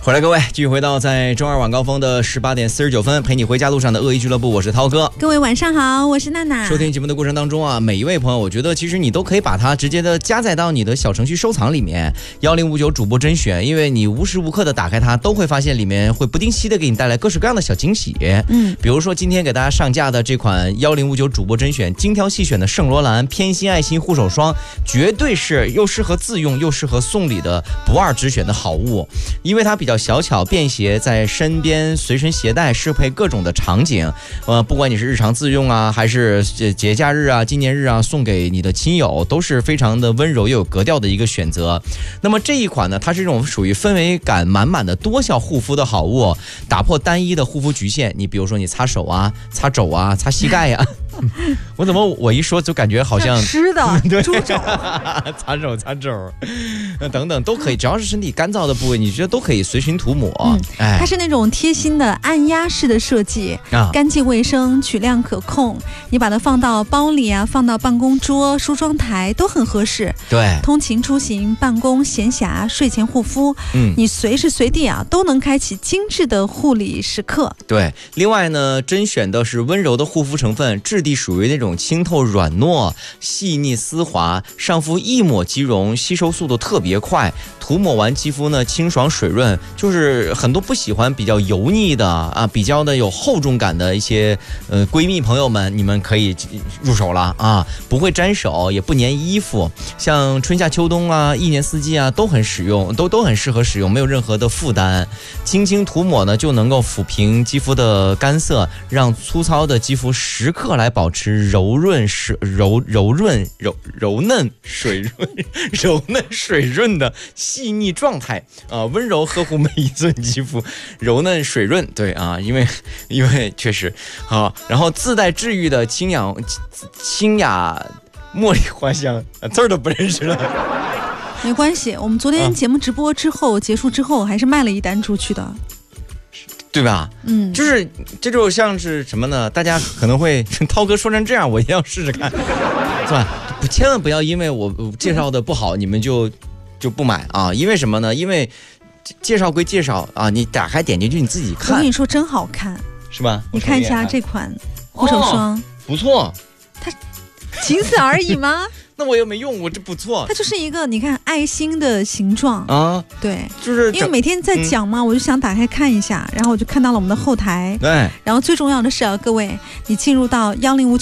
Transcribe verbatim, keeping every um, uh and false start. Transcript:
回来各位，继续回到在周二晚高峰的十八点四十九分，陪你回家路上的恶意俱乐部，我是涛哥。 各位晚上好，我是娜娜。 收听节目的过程当中啊，每一位朋友，我觉得其实你都可以把它直接的加载到你的小程序收藏里面，幺零五九主播甄选，因为你无时无刻的打开它，都会发现里面会不定期的给你带来各式各样的小惊喜。嗯，比如说今天给大家上架的这款幺零五九主播甄选精挑细选的圣罗兰偏心爱心护手霜，绝对是又适合自用又适合送礼的不二之选的好物，因为它比较小巧便携，在身边随身携带，适配各种的场景。呃，不管你是日常自用啊，还是节假日啊、纪念日啊，送给你的亲友，都是非常的温柔又有格调的一个选择。那么这一款呢，它是这种属于氛围感满满的多效护肤的好物，打破单一的护肤局限。你比如说你擦手啊、擦肘啊、擦膝盖呀、啊。我怎么我一说就感觉好像吃的猪肘擦手擦肘等等都可以，只要是身体干燥的部位，你觉得都可以随身涂抹。 嗯，哎，它是那种贴心的按压式的设计，啊，干净卫生，取量可控。你把它放到包里啊，放到办公桌、梳妆台都很合适。 对， 通勤出行、办公、闲暇、睡前护肤，嗯，你随时随地啊都能开启精致的护理时刻。 对，另外呢，甄选的是温柔的护肤成分，质地属于那种清透软糯、细腻丝滑，上肤一抹即溶，吸收速度特别快，涂抹完肌肤呢清爽水润，就是很多不喜欢比较油腻的啊，比较的有厚重感的一些呃闺蜜朋友们，你们可以入手了啊，不会粘手，也不粘衣服，像春夏秋冬啊，一年四季啊都很实用，都都很适合使用，没有任何的负担，轻轻涂抹呢就能够抚平肌肤的干涩，让粗糙的肌肤时刻来保持柔润水柔柔润柔柔嫩水润柔嫩水润的细腻状态啊，温柔呵护每一寸肌肤，柔嫩水润，对啊，因为因为确实啊，然后自带治愈的清雅清雅茉莉花香，字儿都不认识了。 没关系，我们昨天节目直播之后、啊、结束之后，还是卖了一单出去的。 对吧？嗯，就是这就像是什么呢？大家可能会涛哥说成这样，我一定要试试看，是吧？不，千万不要因为我介绍的不好，你们就就不买啊！因为什么呢？因为介绍归介绍啊，你打开点进去你自己看。 我跟你说，真好看， 是吧？ 你看一下这款护手霜， 哦、不错。 它仅此而已吗？ 那我又没用过，这不错。 它就是一个你看爱心的形状啊，对， 就是因为每天在讲嘛、嗯，我就想打开看一下，然后我就看到了我们的后台。 对， 然后最重要的是啊，各位，你进入到幺零五。